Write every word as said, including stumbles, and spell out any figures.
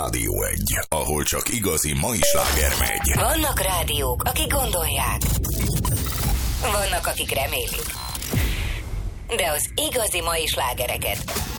Rádió egy, ahol csak igazi mai sláger megy. Vannak rádiók, akik gondolják. Vannak, akik remélik. De az igazi mai slágereket